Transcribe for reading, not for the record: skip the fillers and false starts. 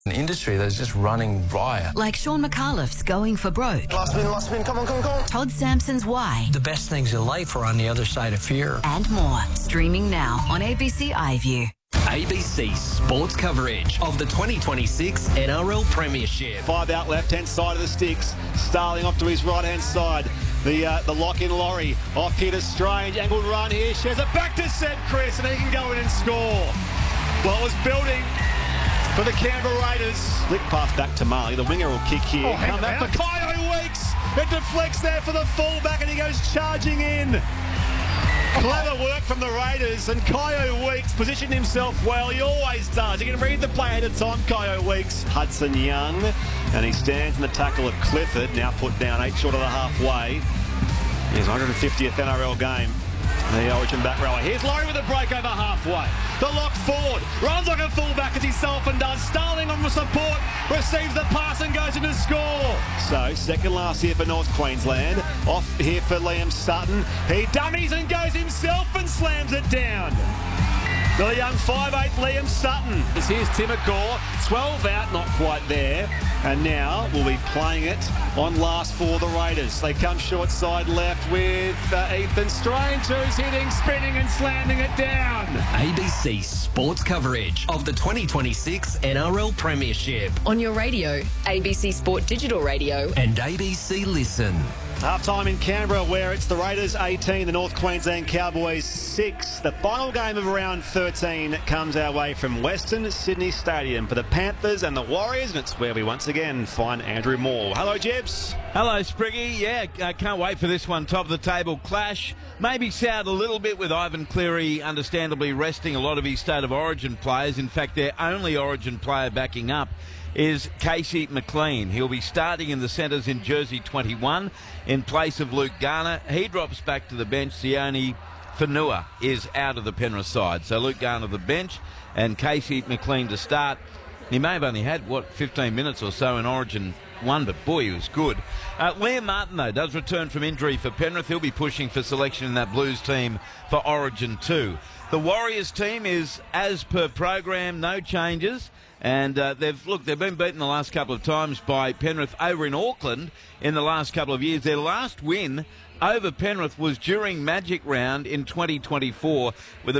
An industry that is just running riot. Like Sean McAuliffe's Going for Broke. Last spin, come on. Todd Sampson's Why. The best things in life are on the other side of fear. And more. Streaming now on ABC iView. ABC sports coverage of the 2026 NRL Premiership. 5 out left-hand side of the sticks. Starling off to his right-hand side. The lock-in Laurie off here to Strange. Angled run here. Shares it back to St. Chris, and he can go in and score. Well, it was building for the Canberra Raiders. Flick pass back to Marley. The winger will kick here. Come back for Kyo Weeks. It deflects there for the fullback, and he goes charging in. Clever work from the Raiders, and Kyo Weeks positioned himself well. He always does. You can read the play ahead of time. Kyo Weeks, Hudson Young, and he stands in the tackle of Clifford. Now put down 8 short of the halfway. His 150th NRL game. The Origin back rower. Here's Laurie with a break over halfway. The lock forward. Runs like a fullback as he often does. Starling on the support. Receives the pass and goes in to score. So, second last here for North Queensland. Off here for Liam Sutton. He dummies and goes himself and slams it down. The young 5'8" Liam Sutton. Here's Timacor. 12 out, not quite there. And now we'll be playing it on last for the Raiders. They come short side left with Ethan Strange, who's hitting, spinning and slamming it down. ABC sports coverage of the 2026 NRL Premiership. On your radio, ABC Sport Digital Radio. And ABC Listen. Half-time in Canberra, where it's the Raiders 18, the North Queensland Cowboys 6. The final game of round 13 comes our way from Western Sydney Stadium for the Panthers and the Warriors, and it's where we once again find Andrew Moore. Hello, Jebs. Hello, Spriggy. Yeah, I can't wait for this one. Top of the table clash. Maybe soured a little bit with Ivan Cleary understandably resting a lot of his State of Origin players. In fact, their only Origin player backing up is Casey McLean. He'll be starting in the centres in jersey 21 in place of Luke Garner. He drops back to the bench. Sione Fanua is out of the Penrith side. So Luke Garner the bench and Casey McLean to start. He may have only had, 15 minutes or so in Origin 1, but boy, he was good. Liam Martin, though, does return from injury for Penrith. He'll be pushing for selection in that Blues team for Origin 2. The Warriors team is as per program, no changes. And they've been beaten the last couple of times by Penrith over in Auckland in the last couple of years. Their last win over Penrith was during Magic Round in 2024 with a